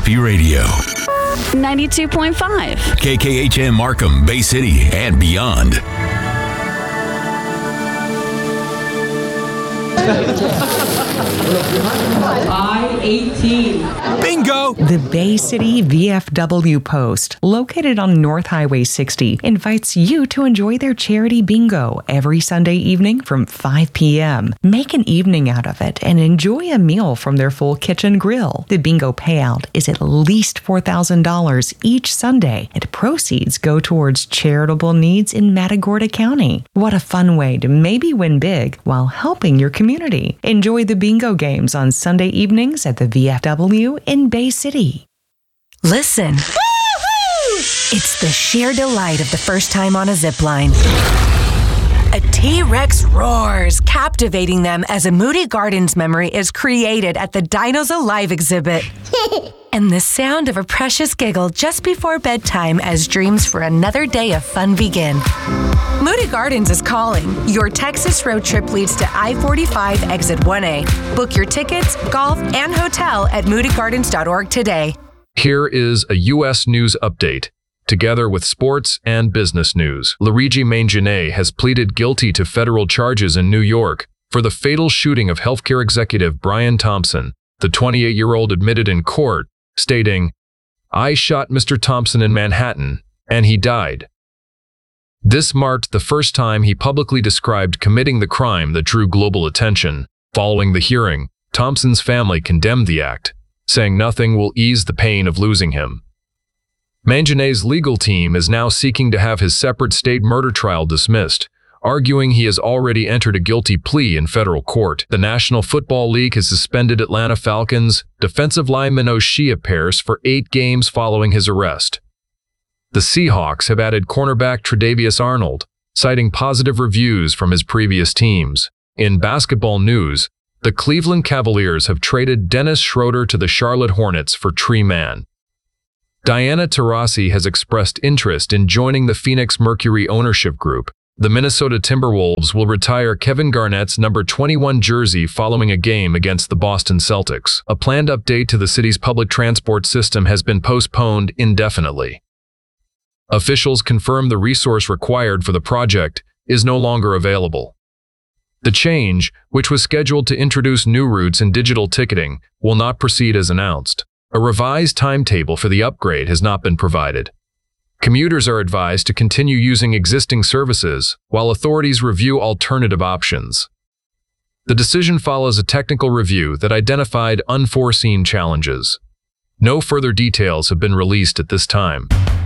Happy Radio. 92.5. KKHM Markham, Bay City, and beyond. I-18. Bingo! The Bay City VFW Post, located on North Highway 60, invites you to enjoy their charity bingo every Sunday evening from 5 p.m. Make an evening out of it and enjoy a meal from their full kitchen grill. The bingo payout is at least $4,000 each Sunday, and proceeds go towards charitable needs in Matagorda County. What a fun way to maybe win big while helping your community. Enjoy the bingo games on Sunday evenings at the VFW in Bay City. Listen. Woo-hoo! It's the sheer delight of the first time on a zip line. A T-Rex roars, captivating them as a Moody Gardens memory is created at the Dinos Alive exhibit. And the sound of a precious giggle just before bedtime as dreams for another day of fun begin. Moody Gardens is calling. Your Texas road trip leads to I-45 exit 1A. Book your tickets, golf, and hotel at moodygardens.org today. Here is a U.S. news update. Together with sports and business news, Luigi Mangione has pleaded guilty to federal charges in New York for the fatal shooting of healthcare executive Brian Thompson. The 28-year-old admitted in court, stating, "I shot Mr. Thompson in Manhattan, and he died." This marked the first time he publicly described committing the crime that drew global attention. Following the hearing, Thompson's family condemned the act, saying nothing will ease the pain of losing him. Mangione's legal team is now seeking to have his separate state murder trial dismissed, arguing he has already entered a guilty plea in federal court. The National Football League has suspended Atlanta Falcons defensive lineman O'Shea Pierce for 8 games following his arrest. The Seahawks have added cornerback Tre'Davious Arnold, citing positive reviews from his previous teams. In basketball news, the Cleveland Cavaliers have traded Dennis Schroeder to the Charlotte Hornets for Tree Man. Diana Taurasi has expressed interest in joining the Phoenix Mercury ownership group. The Minnesota Timberwolves will retire Kevin Garnett's number 21 jersey following a game against the Boston Celtics. A planned update to the city's public transport system has been postponed indefinitely. Officials confirm the resource required for the project is no longer available. The change, which was scheduled to introduce new routes and digital ticketing, will not proceed as announced. A revised timetable for the upgrade has not been provided. Commuters are advised to continue using existing services while authorities review alternative options. The decision follows a technical review that identified unforeseen challenges. No further details have been released at this time.